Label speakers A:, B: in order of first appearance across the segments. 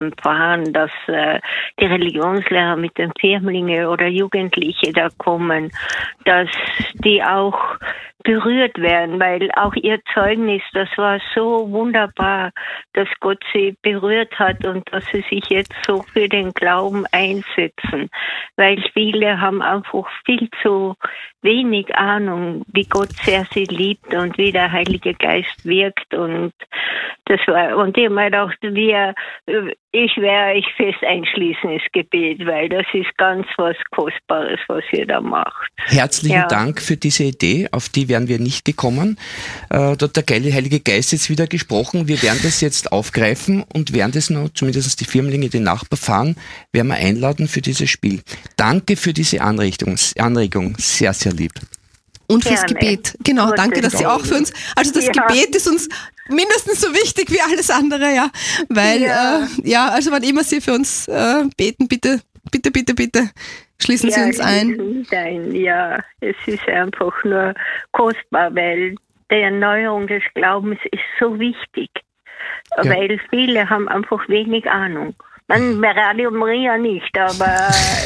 A: erfahren, dass die Religionslehrer mit den Firmlinge oder Jugendliche da kommen, dass die auch berührt werden, weil auch ihr Zeugnis, das war so wunderbar, dass Gott sie berührt hat und dass sie sich jetzt so für den Glauben einsetzen, weil viele haben einfach viel zu wenig Ahnung, wie Gott sehr sie liebt und wie der Heilige Geist wirkt, und das war, und ich habe mir gedacht, ich werde euch fest einschließen ins Gebet, weil das ist ganz was Kostbares, was ihr da macht.
B: Herzlichen Dank für diese Idee, auf die wären wir nicht gekommen. Dort hat der Heilige Geist jetzt wieder gesprochen. Wir werden das jetzt aufgreifen und werden das noch, zumindest die Firmlinge, die Nachbarn, werden wir einladen für dieses Spiel. Danke für diese Anregung, sehr, sehr lieb.
C: Und fürs Gebet. Genau, danke, dass Sie auch für uns, also das Gebet ist uns mindestens so wichtig wie alles andere, ja. Weil, also wann immer Sie für uns beten, bitte schließen Sie uns ein.
A: Ja, es ist einfach nur kostbar, weil die Erneuerung des Glaubens ist so wichtig. Ja. Weil viele haben einfach wenig Ahnung. Man, bei Radio Maria nicht, aber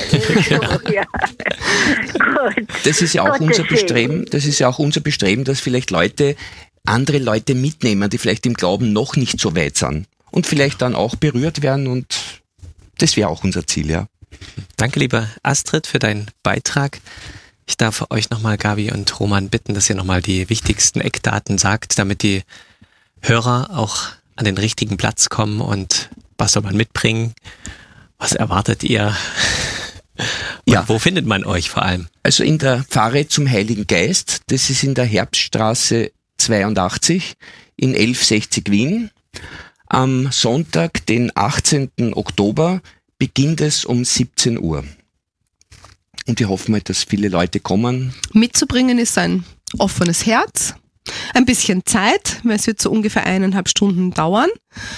A: Gut.
B: Das ist ja auch unser Bestreben, dass vielleicht andere Leute mitnehmen, die vielleicht im Glauben noch nicht so weit sind und vielleicht dann auch berührt werden, und das wäre auch unser Ziel, ja.
D: Danke, liebe Astrid, für deinen Beitrag. Ich darf euch nochmal, Gabi und Roman, bitten, dass ihr nochmal die wichtigsten Eckdaten sagt, damit die Hörer auch an den richtigen Platz kommen. Und was soll man mitbringen? Was erwartet ihr? Und wo findet man euch vor allem?
B: Also in der Pfarre zum Heiligen Geist, das ist in der Herbststraße 82 in 1160 Wien. Am Sonntag, den 18. Oktober, beginnt es um 17 Uhr. Und wir hoffen halt, dass viele Leute kommen. Mitzubringen ist ein offenes Herz, ein bisschen Zeit, weil es wird so ungefähr 1,5 Stunden dauern.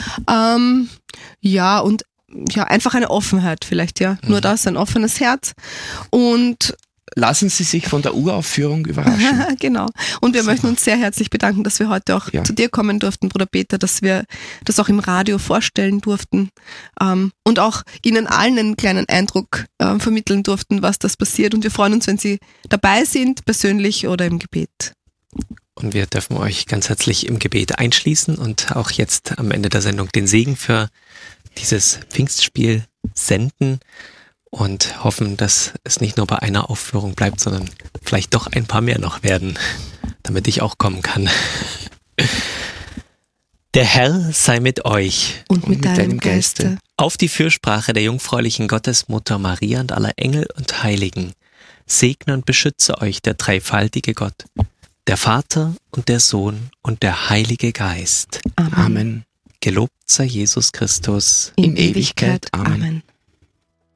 B: Und einfach eine Offenheit vielleicht, ja. Nur das, ein offenes Herz. Und lassen Sie sich von der Uraufführung überraschen. Genau. Und wir möchten uns sehr herzlich bedanken, dass wir heute auch zu dir kommen durften, Bruder Peter, dass wir das auch im Radio vorstellen durften und auch Ihnen allen einen kleinen Eindruck vermitteln durften, was das passiert. Und wir freuen uns, wenn Sie dabei sind, persönlich oder im Gebet.
D: Und wir dürfen euch ganz herzlich im Gebet einschließen und auch jetzt am Ende der Sendung den Segen für dieses Pfingstspiel senden. Und hoffen, dass es nicht nur bei einer Aufführung bleibt, sondern vielleicht doch ein paar mehr noch werden, damit ich auch kommen kann. Der Herr sei mit euch.
C: Und mit deinem Geiste.
D: Auf die Fürsprache der jungfräulichen Gottesmutter Maria und aller Engel und Heiligen segne und beschütze euch der dreifaltige Gott, der Vater und der Sohn und der Heilige Geist.
C: Amen.
D: Gelobt sei Jesus Christus
C: in Ewigkeit. Amen.